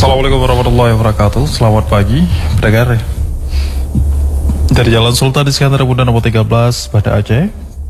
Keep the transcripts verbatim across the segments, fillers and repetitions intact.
Assalamualaikum warahmatullahi wabarakatuh. Selamat pagi, pendengar. Dari Jalan Sultan Iskandar Muda nomor tiga belas, Banda Aceh.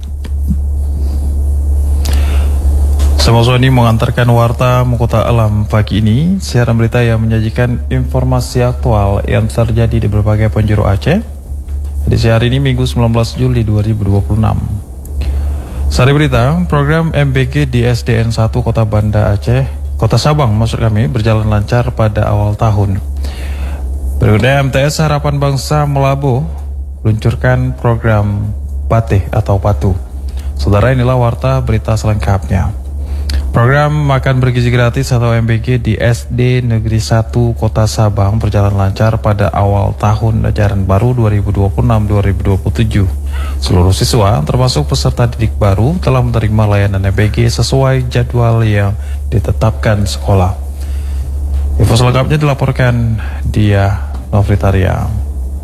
Saya Sony mengantarkan warta Muka Alam pagi ini, siaran berita yang menyajikan informasi aktual yang terjadi di berbagai penjuru Aceh. Di hari ini Minggu sembilan belas Juli dua ribu dua puluh enam. Sari berita, program M B G di S D N satu Kota Banda Aceh, Kota Sabang maksud kami, berjalan lancar pada awal tahun. Berikutnya M T S Harapan Bangsa Melabuh meluncurkan program Patih atau Patu. Saudara, inilah warta berita selengkapnya. Program makan bergizi gratis atau M B G di S D Negeri satu Kota Sabang berjalan lancar pada awal tahun ajaran baru dua ribu dua puluh enam dua ribu dua puluh tujuh. Seluruh siswa termasuk peserta didik baru telah menerima layanan M B G sesuai jadwal yang ditetapkan sekolah. Info selengkapnya dilaporkan Dia Novritaria.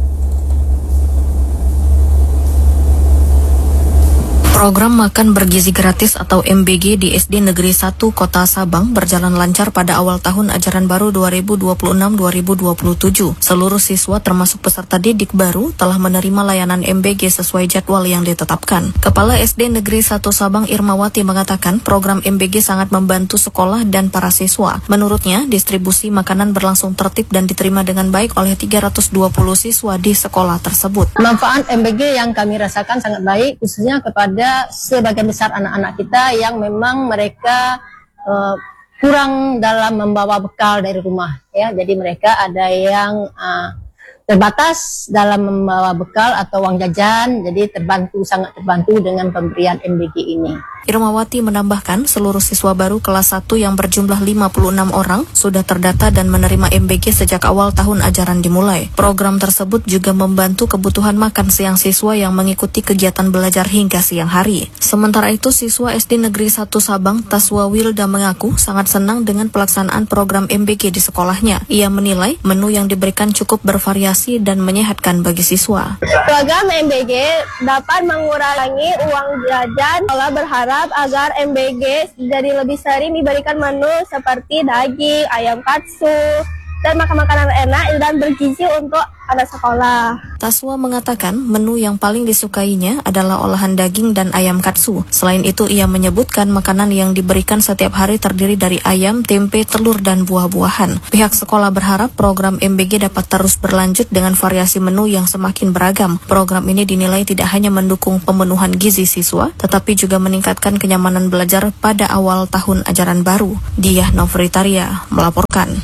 Program makan bergizi gratis atau M B G di S D Negeri satu Kota Sabang berjalan lancar pada awal tahun ajaran baru dua ribu dua puluh enam dua ribu dua puluh tujuh. Seluruh siswa termasuk peserta didik baru telah menerima layanan M B G sesuai jadwal yang ditetapkan. Kepala S D Negeri satu Sabang Irmawati mengatakan program M B G sangat membantu sekolah dan para siswa. Menurutnya, distribusi makanan berlangsung tertib dan diterima dengan baik oleh tiga ratus dua puluh siswa di sekolah tersebut. Manfaat M B G yang kami rasakan sangat baik, khususnya kepada sebagian besar anak-anak kita yang memang mereka uh, kurang dalam membawa bekal dari rumah, ya. Jadi mereka ada yang uh, terbatas dalam membawa bekal atau uang jajan, jadi terbantu sangat terbantu dengan pemberian M B G ini. Irmawati menambahkan seluruh siswa baru kelas satu yang berjumlah lima puluh enam orang sudah terdata dan menerima M B G sejak awal tahun ajaran dimulai. Program tersebut juga membantu kebutuhan makan siang siswa yang mengikuti kegiatan belajar hingga siang hari. Sementara itu, siswa S D Negeri satu Sabang Taswa Wilda mengaku sangat senang dengan pelaksanaan program M B G di sekolahnya. Ia menilai menu yang diberikan cukup bervariasi dan menyehatkan bagi siswa. Program M B G dapat mengurangi uang jajan. Sekolah berharap agar M B G jadi lebih sering diberikan menu seperti daging, ayam katsu, dan makan makanan enak dan bergizi untuk anak sekolah. Taswa mengatakan menu yang paling disukainya adalah olahan daging dan ayam katsu. Selain itu, ia menyebutkan makanan yang diberikan setiap hari terdiri dari ayam, tempe, telur, dan buah-buahan. Pihak sekolah berharap program M B G dapat terus berlanjut dengan variasi menu yang semakin beragam. Program ini dinilai tidak hanya mendukung pemenuhan gizi siswa, tetapi juga meningkatkan kenyamanan belajar pada awal tahun ajaran baru. Dia Novritaria melaporkan.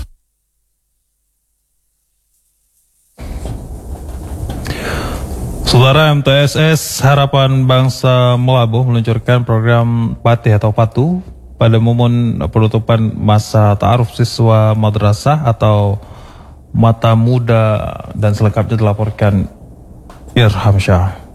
Saudara, M T S S Harapan Bangsa Melabuh meluncurkan program Patih atau Patu pada momen penutupan masa ta'aruf siswa madrasah atau Mata Muda, dan selengkapnya dilaporkan Irham Syah.